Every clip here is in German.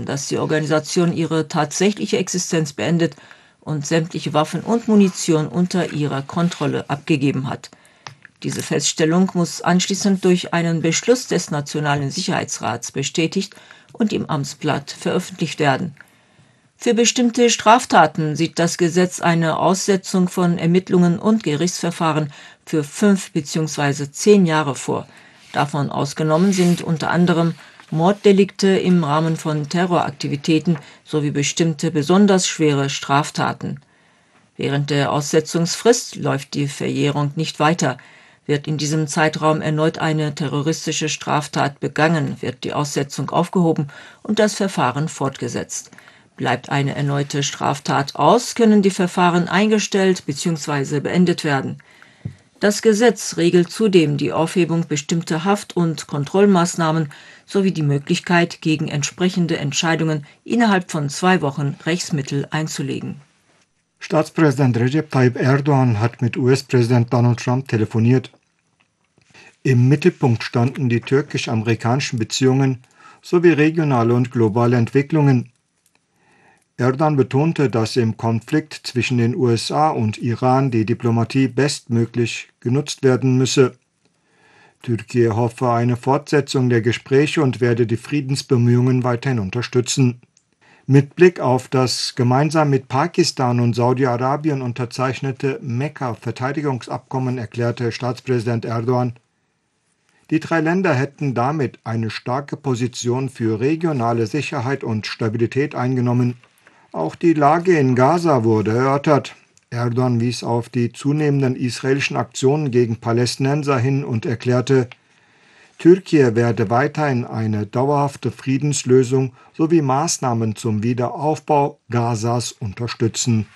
dass die Organisation ihre tatsächliche Existenz beendet und sämtliche Waffen und Munition unter ihrer Kontrolle abgegeben hat. Diese Feststellung muss anschließend durch einen Beschluss des Nationalen Sicherheitsrats bestätigt und im Amtsblatt veröffentlicht werden. Für bestimmte Straftaten sieht das Gesetz eine Aussetzung von Ermittlungen und Gerichtsverfahren für 5 bzw. 10 Jahre vor. Davon ausgenommen sind unter anderem Morddelikte im Rahmen von Terroraktivitäten sowie bestimmte besonders schwere Straftaten. Während der Aussetzungsfrist läuft die Verjährung nicht weiter. Wird in diesem Zeitraum erneut eine terroristische Straftat begangen, wird die Aussetzung aufgehoben und das Verfahren fortgesetzt. Bleibt eine erneute Straftat aus, können die Verfahren eingestellt bzw. beendet werden. Das Gesetz regelt zudem die Aufhebung bestimmter Haft- und Kontrollmaßnahmen sowie die Möglichkeit, gegen entsprechende Entscheidungen innerhalb von 2 Wochen Rechtsmittel einzulegen. Staatspräsident Recep Tayyip Erdogan hat mit US-Präsident Donald Trump telefoniert. Im Mittelpunkt standen die türkisch-amerikanischen Beziehungen sowie regionale und globale Entwicklungen. Erdogan betonte, dass im Konflikt zwischen den USA und Iran die Diplomatie bestmöglich genutzt werden müsse. Türkei hoffe eine Fortsetzung der Gespräche und werde die Friedensbemühungen weiterhin unterstützen. Mit Blick auf das gemeinsam mit Pakistan und Saudi-Arabien unterzeichnete Mekka-Verteidigungsabkommen erklärte Staatspräsident Erdogan, die 3 Länder hätten damit eine starke Position für regionale Sicherheit und Stabilität eingenommen. Auch die Lage in Gaza wurde erörtert. Erdogan wies auf die zunehmenden israelischen Aktionen gegen Palästinenser hin und erklärte, Türkei werde weiterhin eine dauerhafte Friedenslösung sowie Maßnahmen zum Wiederaufbau Gazas unterstützen.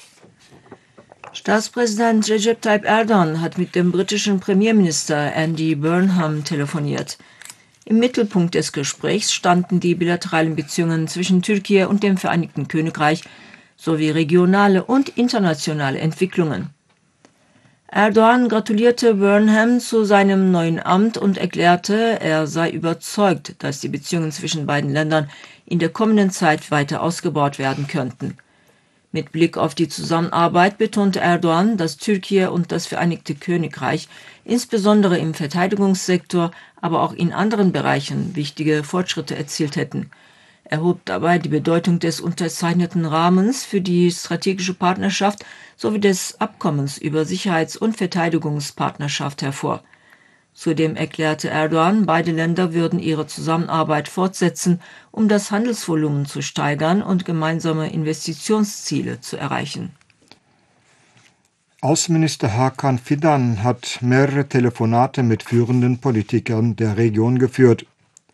Staatspräsident Recep Tayyip Erdogan hat mit dem britischen Premierminister Andy Burnham telefoniert. Im Mittelpunkt des Gesprächs standen die bilateralen Beziehungen zwischen Türkei und dem Vereinigten Königreich sowie regionale und internationale Entwicklungen. Erdogan gratulierte Burnham zu seinem neuen Amt und erklärte, er sei überzeugt, dass die Beziehungen zwischen beiden Ländern in der kommenden Zeit weiter ausgebaut werden könnten. Mit Blick auf die Zusammenarbeit betonte Erdogan, dass Türkei und das Vereinigte Königreich insbesondere im Verteidigungssektor, aber auch in anderen Bereichen wichtige Fortschritte erzielt hätten. Er hob dabei die Bedeutung des unterzeichneten Rahmens für die strategische Partnerschaft sowie des Abkommens über Sicherheits- und Verteidigungspartnerschaft hervor. Zudem erklärte Erdogan, beide Länder würden ihre Zusammenarbeit fortsetzen, um das Handelsvolumen zu steigern und gemeinsame Investitionsziele zu erreichen. Außenminister Hakan Fidan hat mehrere Telefonate mit führenden Politikern der Region geführt.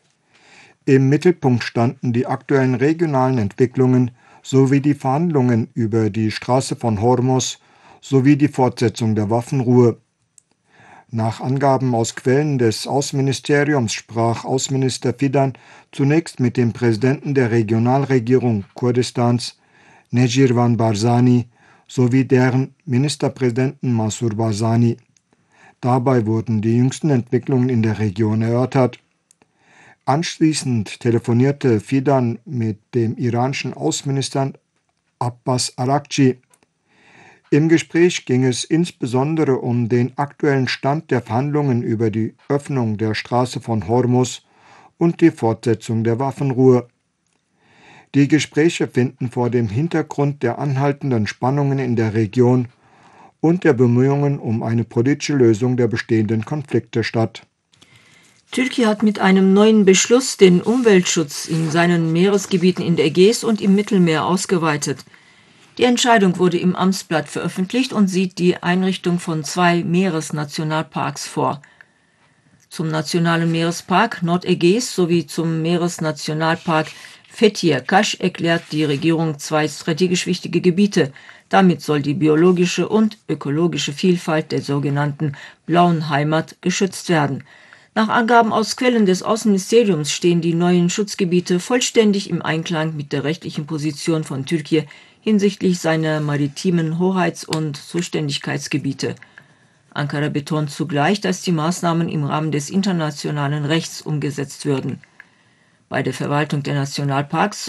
Im Mittelpunkt standen die aktuellen regionalen Entwicklungen sowie die Verhandlungen über die Straße von Hormuz sowie die Fortsetzung der Waffenruhe. Nach Angaben aus Quellen des Außenministeriums sprach Außenminister Fidan zunächst mit dem Präsidenten der Regionalregierung Kurdistans, Necirvan Barzani, sowie deren Ministerpräsidenten Masur Barzani. Dabei wurden die jüngsten Entwicklungen in der Region erörtert. Anschließend telefonierte Fidan mit dem iranischen Außenminister Abbas Araghchi. Im Gespräch ging es insbesondere um den aktuellen Stand der Verhandlungen über die Öffnung der Straße von Hormuz und die Fortsetzung der Waffenruhe. Die Gespräche finden vor dem Hintergrund der anhaltenden Spannungen in der Region und der Bemühungen um eine politische Lösung der bestehenden Konflikte statt. Türkei hat mit einem neuen Beschluss den Umweltschutz in seinen Meeresgebieten in der Ägäis und im Mittelmeer ausgeweitet. Die Entscheidung wurde im Amtsblatt veröffentlicht und sieht die Einrichtung von 2 Meeresnationalparks vor. Zum Nationalen Meerespark Nordägäis sowie zum Meeresnationalpark Fethiye Kaş erklärt die Regierung 2 strategisch wichtige Gebiete. Damit soll die biologische und ökologische Vielfalt der sogenannten Blauen Heimat geschützt werden. Nach Angaben aus Quellen des Außenministeriums stehen die neuen Schutzgebiete vollständig im Einklang mit der rechtlichen Position von Türkei hinsichtlich seiner maritimen Hoheits- und Zuständigkeitsgebiete. Ankara betont zugleich, dass die Maßnahmen im Rahmen des internationalen Rechts umgesetzt würden. Bei der Verwaltung der Nationalparks